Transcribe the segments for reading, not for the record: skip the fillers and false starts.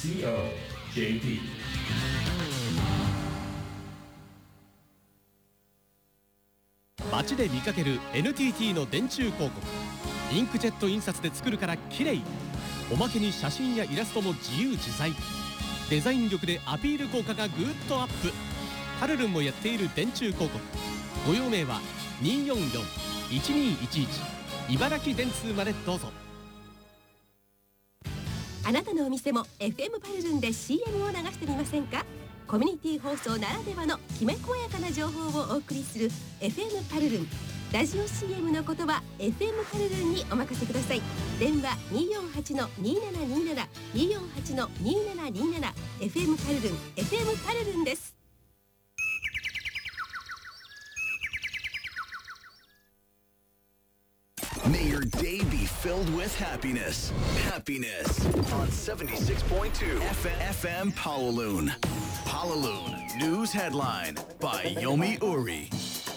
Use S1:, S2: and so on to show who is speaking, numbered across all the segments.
S1: COJP。
S2: 街で見かける NTT の電柱広告。インクジェット印刷で作るから綺麗。おまけに写真やイラストも自由自在。デザイン力でアピール効果がぐーっとアップ。パルルンもやっている電柱広告。ご用命は 244-1211 茨城電通までどうぞ。
S3: あなたのお店も FM パルルンで CM を流してみませんか？コミュニティ放送ならではのきめ細やかな情報をお送りする FM パルルン。ラジオ CM の言葉 FM パルルンにお任せください。電話 248-2727 248-2727 FM パルルン FM パルルンです。
S4: May your day be filled with happiness. Happiness on 76.2 FM Pawaloon. Pawaloon News Headline by Yomi Uri.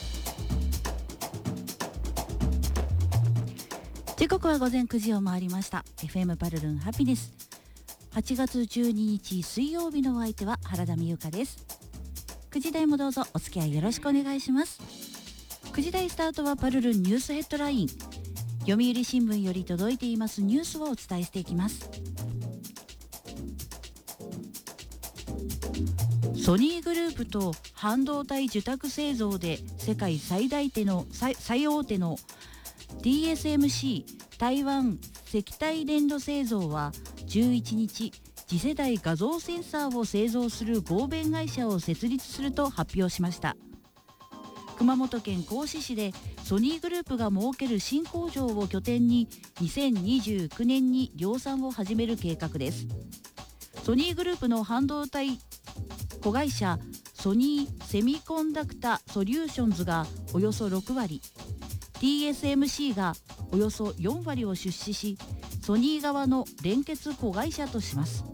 S5: 時刻は午前9時を回りました。 FM パルルンハピネス、8月12日水曜日のお相手は原田美由香です。9時台もどうぞお付き合いよろしくお願いします。9時台スタートはパルルンニュースヘッドライン。読売新聞より届いていますニュースをお伝えしていきます。ソニーグループと半導体受託製造で世界最大手の最大手のTSMC 台湾石体粘土製造は11日、次世代画像センサーを製造する合弁会社を設立すると発表しました。熊本県合志市でソニーグループが設ける新工場を拠点に2029年に量産を始める計画です。ソニーグループの半導体子会社ソニーセミコンダクタソリューションズがおよそ6割、TSMC がおよそ4割を出資し、ソニー側の連結子会社とします。